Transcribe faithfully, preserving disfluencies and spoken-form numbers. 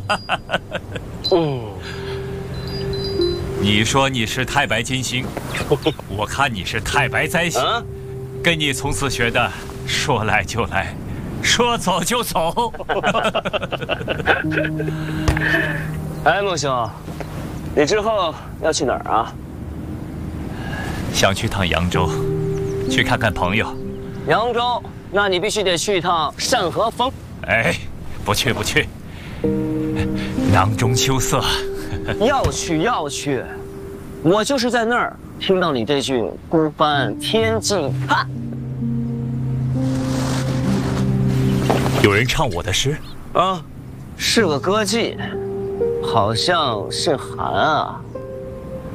嗯， 你说你是太白金星，我看你是太白灾星， 啊、 跟你从此学的，说来就来，说走就走。 哎，孟兄，你之后要去哪儿啊？ 想去趟扬州，去看看朋友。 扬州，那你必须得去一趟单河峰。 哎，不去不去，囊中羞涩。 要去要去，我就是在那儿听到你这句“孤帆天际畔”。 有人唱我的诗啊，是个歌妓，好像姓韩啊。